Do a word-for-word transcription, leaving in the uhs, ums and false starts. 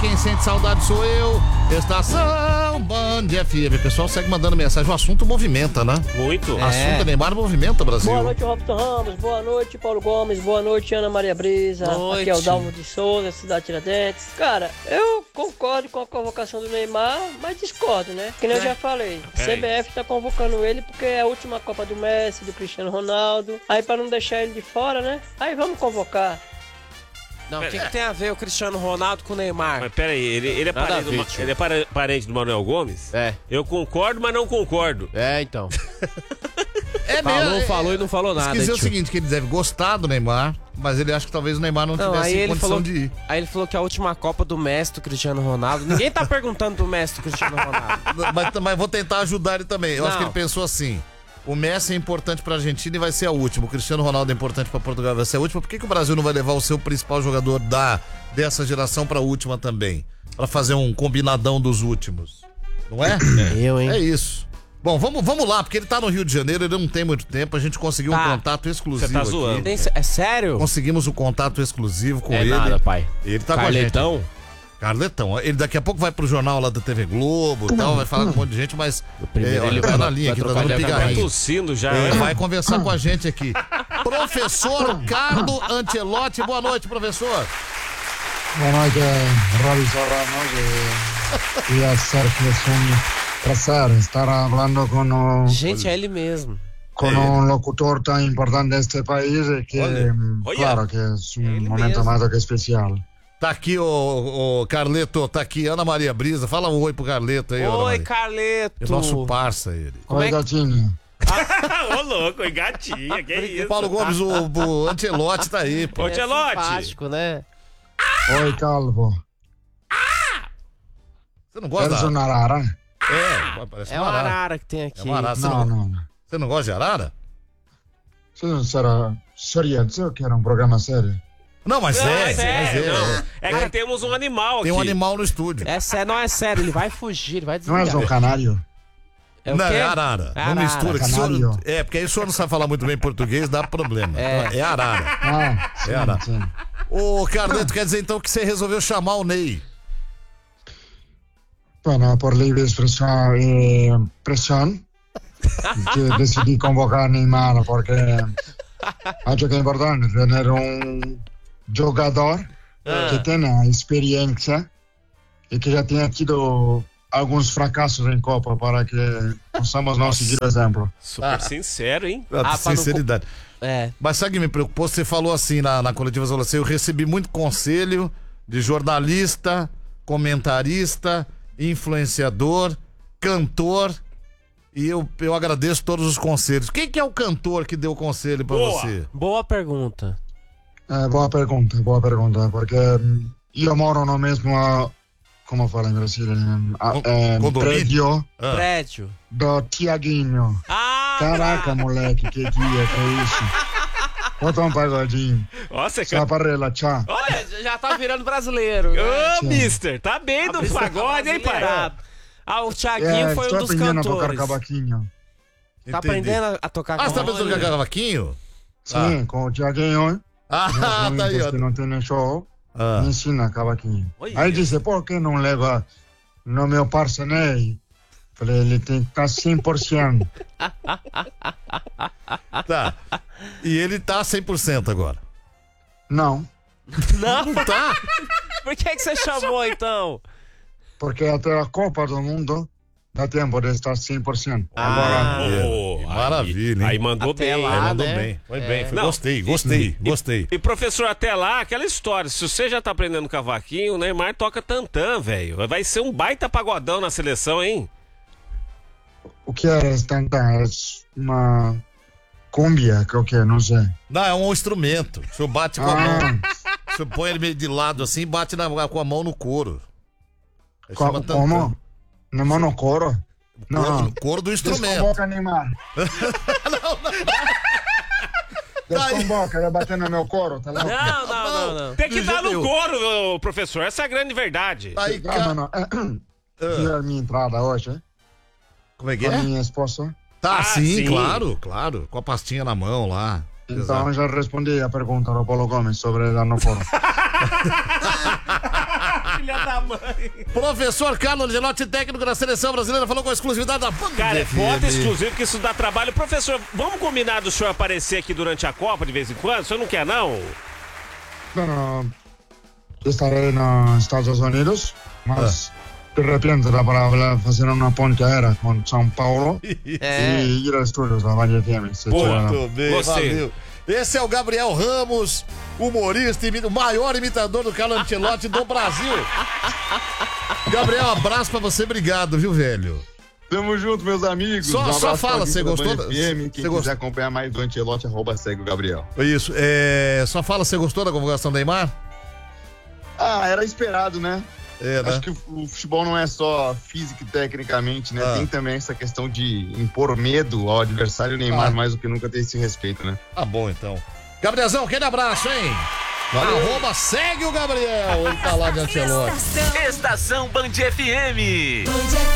quem sente saudade sou eu. Estação Band F M. O pessoal segue mandando mensagem. O assunto movimenta, né? Muito. O é. assunto Neymar movimenta, Brasil. Boa noite, Robson Ramos. Boa noite, Paulo Gomes. Boa noite, Ana Maria Brisa. Noite. Aqui é o Dalmo de Souza, Cidade Tiradentes. Cara, eu concordo com a convocação do Neymar, mas discordo, né? Que nem é. eu já falei. A C B F tá convocando ele porque é a última Copa do Messi, do Cristiano Ronaldo. Aí pra não deixar ele de fora, né? Aí vamos convocar. Não, o que, que tem a ver o Cristiano Ronaldo com o Neymar? Mas peraí, ele, ele, é, parente ver, do, ele é pare, parente do Manuel Gomes? É. Eu concordo, mas não concordo. É, então. É falou, mesmo, falou é, e não falou nada. Quer dizer o seguinte, que ele deve gostar do Neymar, mas ele acha que talvez o Neymar não, não tivesse aí condição falou, de ir. Aí ele falou que a última Copa do Messi do Cristiano Ronaldo... Ninguém tá perguntando do Messi do Cristiano Ronaldo. mas, mas vou tentar ajudar ele também. Eu não. acho que ele pensou assim... O Messi é importante pra Argentina e vai ser a última. O Cristiano Ronaldo é importante pra Portugal e vai ser a última. Por que, que o Brasil não vai levar o seu principal jogador da, dessa geração pra última também? Pra fazer um combinadão dos últimos. Não é? é. Eu, hein? É isso. Bom, vamos, vamos lá, porque ele tá no Rio de Janeiro, ele não tem muito tempo. A gente conseguiu tá. um contato exclusivo. Você tá zoando. Aqui. É sério? Conseguimos um contato exclusivo com é ele. Nada, pai. Ele tá Carletão? com a gente. Carletão, ele daqui a pouco vai pro jornal lá da T V Globo e tal, vai falar com um monte de gente, mas é, olha, ele vai na linha aqui, tá dando pigarrinho. Tá tossindo já. É, vai conversar com a gente aqui. Professor Carlo Ancelotti, boa noite, professor. Boa noite, Robson Ramos. E a Sérgio, é um prazer estar falando com... Gente, é ele mesmo. Com é. um locutor tão importante deste país, que, olha, claro, olha. que é um é momento mesmo. mais do que especial. Tá aqui o, o Carleto, tá aqui Ana Maria Brisa. Fala um oi pro Carleto aí, Oi, Carleto. É nosso parça ele. Oi, é que... gatinho. Ô, louco, oi, gatinha, que isso? O Paulo Gomes, o, o Ancelotti tá aí, pô. Ô, Ancelotti. É simpático, né? Oi, Calvo. Você não gosta da... uma arara? É, parece é uma arara. arara que tem aqui. É uma arara. Você não, não, não. Você não gosta de arara? Você não será sério? Eu quero um programa sério. Não, mas não, é, é sério. Mas é, não. é, é que é. temos um animal aqui. Tem um animal no estúdio. É sério, não é sério, ele vai fugir, ele vai desligar. Não é um canário? É o não, quê? é arara. É não arara. mistura. Que senhor, é, porque aí o senhor não sabe falar muito bem português, dá problema. É, é arara. Ah, sim, é arara. Sim. Ô, Carleto, quer dizer então que você resolveu chamar o Ney? Bueno, por livre expressão e pressão, que decidi convocar Neymar, porque acho que é importante ter um jogador ah. que tenha experiência e que já tenha tido alguns fracassos em Copa para que possamos não seguir o exemplo. Super ah. sincero, hein? Ah, sinceridade. No... É. Mas sabe o que me preocupou? Você falou assim na, na coletiva, você falou assim, eu recebi muito conselho de jornalista, comentarista, influenciador, cantor, e eu, eu agradeço todos os conselhos. Quem que é o cantor que deu o conselho pra boa. você? Boa pergunta. É, boa pergunta, boa pergunta, porque eu moro no mesmo, como fala em Brasília, é, prédio, ah. prédio do Tiaguinho. Ah, Caraca, moleque, que dia que é isso? Bota um pagodinho. Nossa, só para relaxar. Olha, já tá virando brasileiro. Ô, né? oh, mister, tá bem do pagode, hein, pai? Ah, o Thiaguinho é, foi um dos cantores. a tocar cavaquinho. Tá aprendendo a tocar cavaquinho? Ah, você tá aprendendo a tocar cavaquinho? Sim, ah. com o Thiaguinho. Ah, tá aí, ó. Que não tem show, ah. me ensina cavaquinho. Oi, aí disse, por que não leva no meu parceiro Ney? Falei, ele tem que estar cem por cento. Tá. E ele tá cem por cento agora? Não. Não? Não tá? Por que que você chamou, então? Porque até a Copa do Mundo dá tempo de estar cem por cento. Ah, agora... é. Maravilha, hein? Aí mandou até bem. Lá, aí mandou né? bem. Foi é. bem. Foi, Não, gostei, gostei, e, gostei. E, e, professor, até lá, aquela história. Se você já tá aprendendo cavaquinho, o Neymar toca tantã, velho. Vai ser um baita pagodão na seleção, hein? O que é tantã? É uma... Cumbia, que é o que? Não sei. Não, é um instrumento. O senhor bate com ah. a mão. O senhor põe ele meio de lado assim e bate na, com a mão no couro. Co como? Na mão no couro? Não. Couro, no couro do instrumento. Desconvoca, Neymar. não, não. Desconvoca, vai bater no meu couro, tá louco? Não, não, não, não. Tem que dar no couro, professor. Essa é a grande verdade. Aí, cara. Ah, mano, é, a minha entrada hoje, hein? Como é que é? A minha esposa. Tá, ah, sim, sim, claro, claro. Com a pastinha na mão lá. Então Exato. já respondi a pergunta do Paulo Gomes sobre dar no foro. Filha da mãe. Professor Carlos Ancelotti, técnico da seleção brasileira, falou com a exclusividade da Band Cara, F M. bota exclusivo que isso dá trabalho. Professor, vamos combinar do senhor aparecer aqui durante a Copa de vez em quando? O senhor não quer, não? Bueno, estarei nos Estados Unidos, mas de repente dá para hablar, fazer uma ponte aérea com São Paulo É. e ir aos estúdios da Band F M. se tiver- Muito bem, Gostei. valeu. Esse é o Gabriel Ramos, humorista, imi- o maior imitador do Carlo Ancelotti do Brasil. Gabriel, abraço pra você, obrigado, viu, velho? Tamo junto, meus amigos. Só- Um só abraço fala, pra você Anitta da gostou Band da- F M. Quem você quiser gostou? acompanhar mais do Ancelotti, arroba segue o Gabriel. Isso, é... só fala, você gostou da convocação do Neymar? Ah, era esperado, né? É, né? Acho que o, o futebol não é só físico e tecnicamente, né? Ah. Tem também essa questão de impor medo ao adversário. O Neymar, Ah. mais do que nunca, tem esse respeito, né? Tá bom, então. Gabrielzão, aquele abraço, hein? Arroba, segue o Gabriel, ele tá lá de Ancelotti. Estação Band F M.